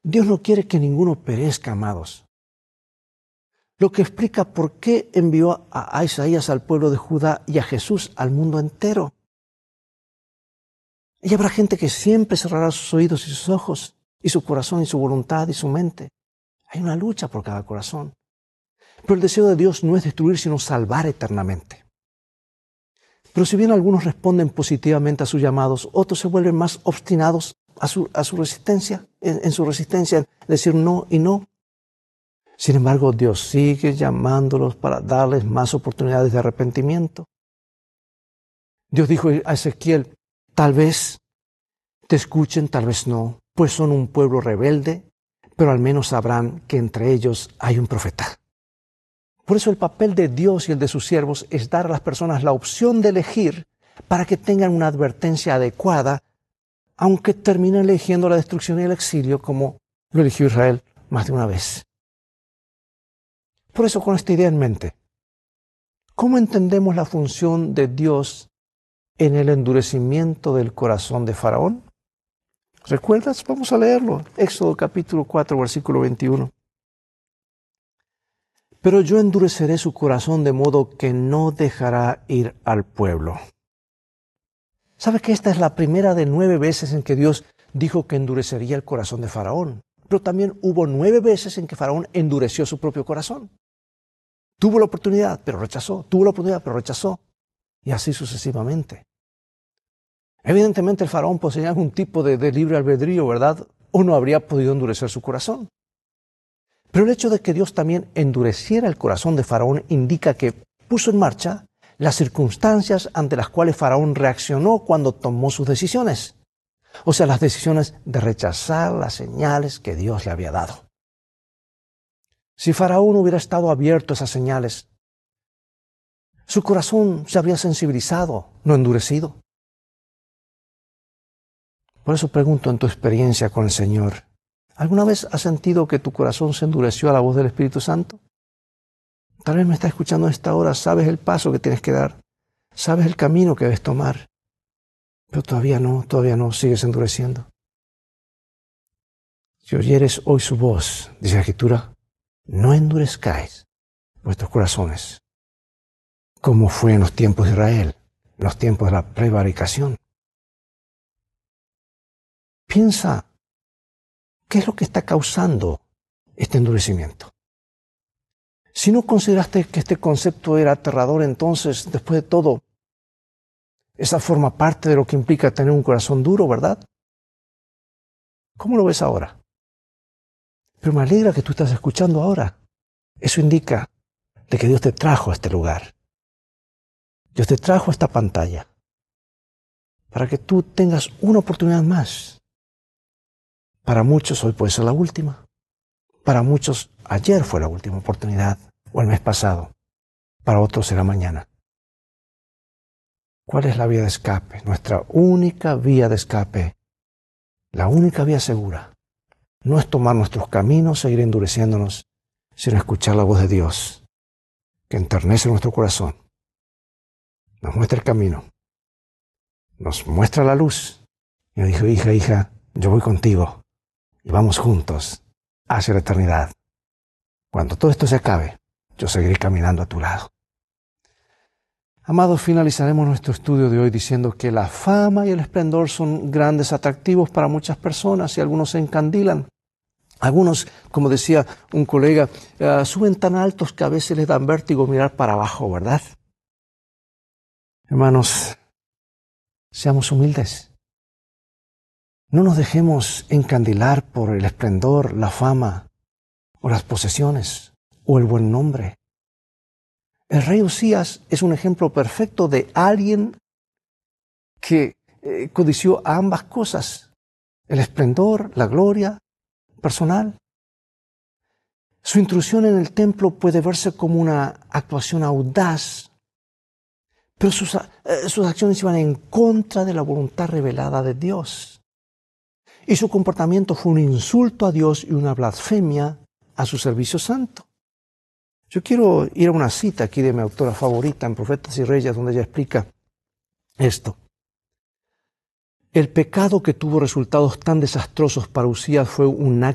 Dios no quiere que ninguno perezca, amados. Lo que explica por qué envió a Isaías al pueblo de Judá y a Jesús al mundo entero. Y habrá gente que siempre cerrará sus oídos y sus ojos, y su corazón y su voluntad y su mente. Hay una lucha por cada corazón. Pero el deseo de Dios no es destruir, sino salvar eternamente. Pero si bien algunos responden positivamente a sus llamados, otros se vuelven más obstinados a su resistencia, en su resistencia, en decir no y no. Sin embargo, Dios sigue llamándolos para darles más oportunidades de arrepentimiento. Dios dijo a Ezequiel, tal vez te escuchen, tal vez no, pues son un pueblo rebelde, pero al menos sabrán que entre ellos hay un profeta. Por eso el papel de Dios y el de sus siervos es dar a las personas la opción de elegir para que tengan una advertencia adecuada, aunque terminen eligiendo la destrucción y el exilio como lo eligió Israel más de una vez. Por eso, con esta idea en mente, ¿cómo entendemos la función de Dios en el endurecimiento del corazón de Faraón? ¿Recuerdas? Vamos a leerlo. Éxodo capítulo 4, versículo 21. Pero yo endureceré su corazón de modo que no dejará ir al pueblo. ¿Sabes que esta es la primera de 9 veces en que Dios dijo que endurecería el corazón de Faraón? Pero también hubo 9 veces en que Faraón endureció su propio corazón. Tuvo la oportunidad, pero rechazó. Tuvo la oportunidad, pero rechazó. Y así sucesivamente. Evidentemente el Faraón poseía algún tipo de libre albedrío, ¿verdad? O no habría podido endurecer su corazón. Pero el hecho de que Dios también endureciera el corazón de Faraón indica que puso en marcha las circunstancias ante las cuales Faraón reaccionó cuando tomó sus decisiones. O sea, las decisiones de rechazar las señales que Dios le había dado. Si Faraón hubiera estado abierto a esas señales, su corazón se habría sensibilizado, no endurecido. Por eso pregunto en tu experiencia con el Señor, ¿alguna vez has sentido que tu corazón se endureció a la voz del Espíritu Santo? Tal vez me estás escuchando a esta hora, sabes el paso que tienes que dar, sabes el camino que debes tomar, pero todavía no, sigues endureciendo. Si oyeres hoy su voz, dice la Escritura, no endurezcáis vuestros corazones, como fue en los tiempos de Israel, en los tiempos de la prevaricación. Piensa, ¿qué es lo que está causando este endurecimiento? Si no consideraste que este concepto era aterrador, entonces, después de todo, esa forma parte de lo que implica tener un corazón duro, ¿verdad? ¿Cómo lo ves ahora? Pero me alegra que tú estás escuchando ahora. Eso indica de que Dios te trajo a este lugar. Dios te trajo a esta pantalla para que tú tengas una oportunidad más. Para muchos hoy puede ser la última. Para muchos ayer fue la última oportunidad o el mes pasado. Para otros será mañana. ¿Cuál es la vía de escape? Nuestra única vía de escape, la única vía segura, no es tomar nuestros caminos, seguir endureciéndonos, sino escuchar la voz de Dios, que enternece nuestro corazón, nos muestra el camino, nos muestra la luz. Y nos dijo, hija, yo voy contigo y vamos juntos hacia la eternidad. Cuando todo esto se acabe, yo seguiré caminando a tu lado. Amados, finalizaremos nuestro estudio de hoy diciendo que la fama y el esplendor son grandes atractivos para muchas personas y algunos se encandilan. Algunos, como decía un colega, suben tan altos que a veces les dan vértigo mirar para abajo, ¿verdad? Hermanos, seamos humildes. No nos dejemos encandilar por el esplendor, la fama, o las posesiones, o el buen nombre. El rey Usías es un ejemplo perfecto de alguien que codició a ambas cosas, el esplendor, la gloria personal. Su intrusión en el templo puede verse como una actuación audaz, pero sus acciones iban en contra de la voluntad revelada de Dios. Y su comportamiento fue un insulto a Dios y una blasfemia a su servicio santo. Yo quiero ir a una cita aquí de mi autora favorita en Profetas y Reyes, donde ella explica esto. El pecado que tuvo resultados tan desastrosos para Usías fue un acto